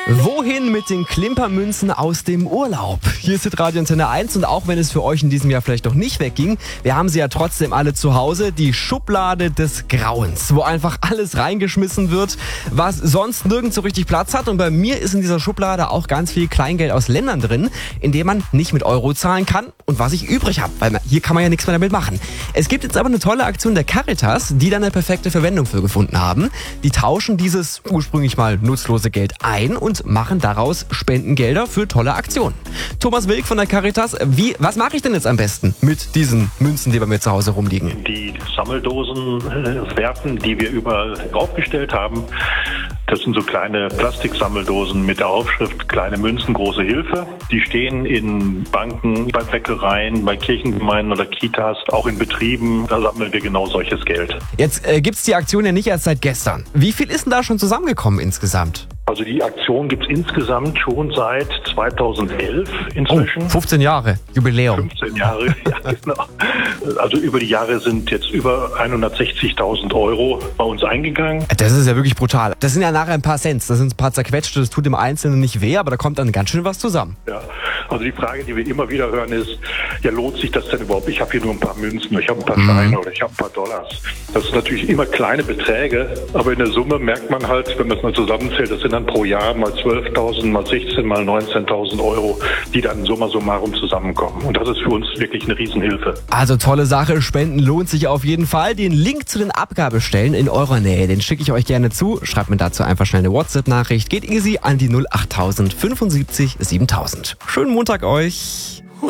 Wohin mit den Klimpermünzen aus dem Urlaub? Hier ist Radio Antenne 1 und auch wenn es für euch in diesem Jahr vielleicht noch nicht wegging, wir haben sie ja trotzdem alle zu Hause, die Schublade des Grauens, wo einfach alles reingeschmissen wird, was sonst nirgends so richtig Platz hat. Und bei mir ist in dieser Schublade auch ganz viel Kleingeld aus Ländern drin, in dem man nicht mit Euro zahlen kann und was ich übrig habe, weil hier kann man ja nichts mehr damit machen. Es gibt jetzt aber eine tolle Aktion der Caritas, die da eine perfekte Verwendung für gefunden haben. Die tauschen dieses ursprünglich mal nutzlose Geld ein und machen daraus Spendengelder für tolle Aktionen. Thomas Wilk von der Caritas, was mache ich denn jetzt am besten mit diesen Münzen, die bei mir zu Hause rumliegen? Die Sammeldosen werfen, die wir überall aufgestellt haben. Das sind so kleine Plastiksammeldosen mit der Aufschrift kleine Münzen, große Hilfe. Die stehen in Banken, bei Bäckereien, bei Kirchengemeinden oder Kitas, auch in Betrieben. Da sammeln wir genau solches Geld. Jetzt gibt's die Aktion ja nicht erst seit gestern. Wie viel ist denn da schon zusammengekommen insgesamt? Also die Aktion gibt es insgesamt schon seit 2011 inzwischen. Oh, 15 Jahre, Jubiläum. 15 Jahre, ja genau. Also über die Jahre sind jetzt über 160.000 Euro bei uns eingegangen. Das ist ja wirklich brutal. Das sind ja nachher ein paar Cent, das sind ein paar zerquetschte, das tut dem Einzelnen nicht weh, aber da kommt dann ganz schön was zusammen. Ja, also die Frage, die wir immer wieder hören ist, ja, lohnt sich das denn überhaupt? Ich habe hier nur ein paar Münzen, ich habe ein paar Scheine oder ich habe ein paar Dollars. Das sind natürlich immer kleine Beträge, aber in der Summe merkt man halt, wenn man es mal zusammenzählt, das sind dann pro Jahr mal 12.000, mal 16, mal 19.000 Euro, die dann summa summarum zusammenkommen. Und das ist für uns wirklich eine Riesenhilfe. Also tolle Sache, Spenden lohnt sich auf jeden Fall. Den Link zu den Abgabestellen in eurer Nähe, den schicke ich euch gerne zu. Schreibt mir dazu einfach schnell eine WhatsApp-Nachricht. Geht easy an die 08000 75 7000. Schönen Montag euch.